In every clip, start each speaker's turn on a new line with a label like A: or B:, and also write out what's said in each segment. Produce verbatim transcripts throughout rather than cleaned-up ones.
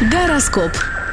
A: Гороскоп.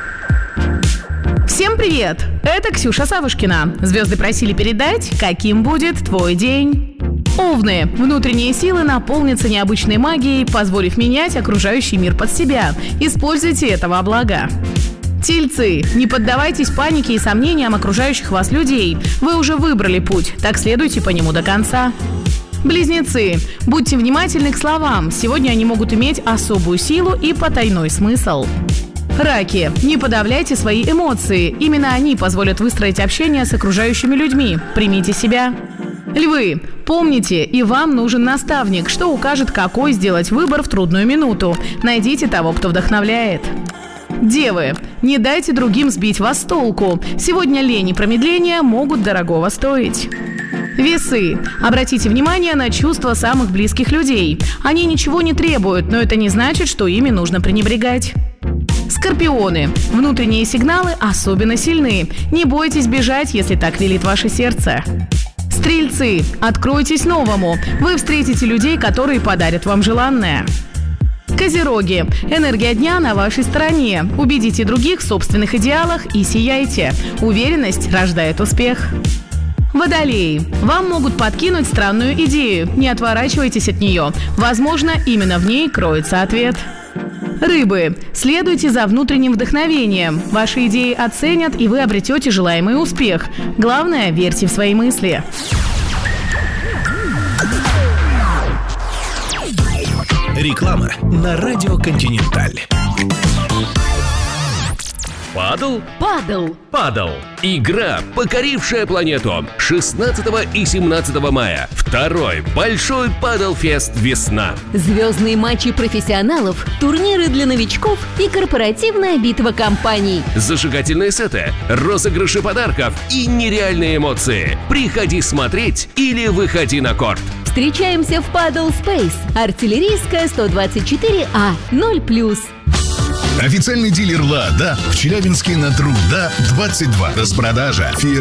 A: Всем привет! Это Ксюша Савушкина. Звезды просили передать, каким будет твой день. Овны. Внутренние силы наполнятся необычной магией, позволив менять окружающий мир под себя. Используйте это во благо. Тельцы. Не поддавайтесь панике и сомнениям окружающих вас людей. Вы уже выбрали путь, так следуйте по нему до конца. Близнецы. Будьте внимательны к словам. Сегодня они могут иметь особую силу и потайной смысл. Раки. Не подавляйте свои эмоции. Именно они позволят выстроить общение с окружающими людьми. Примите себя. Львы. Помните, и вам нужен наставник, что укажет, какой сделать выбор в трудную минуту. Найдите того, кто вдохновляет. Девы. Не дайте другим сбить вас с толку. Сегодня лень и промедление могут дорогого стоить. Весы. Обратите внимание на чувства самых близких людей. Они ничего не требуют, но это не значит, что ими нужно пренебрегать. Скорпионы. Внутренние сигналы особенно сильны. Не бойтесь бежать, если так велит ваше сердце. Стрельцы. Откройтесь новому. Вы встретите людей, которые подарят вам желанное. Козероги. Энергия дня на вашей стороне. Убедите других в собственных идеалах и сияйте. Уверенность рождает успех. Водолеи. Вам могут подкинуть странную идею. Не отворачивайтесь от нее. Возможно, именно в ней кроется ответ. Рыбы. Следуйте за внутренним вдохновением. Ваши идеи оценят, и вы обретете желаемый успех. Главное, верьте в свои мысли.
B: Реклама на радио «Континенталь».
C: Падал?
A: Падал.
C: Падал. Игра, покорившая планету. шестнадцатого и семнадцатого мая. Второй большой Падл-фест «Весна».
D: Звездные матчи профессионалов, турниры для новичков и корпоративная битва компаний.
C: Зажигательные сеты, розыгрыши подарков и нереальные эмоции. Приходи смотреть или выходи на корт.
D: Встречаемся в Paddle Space. Артиллерийская сто двадцать четыре А, ноль плюс.
B: Официальный дилер «Лада» в Челябинске на Труда двадцать два. Распродажа.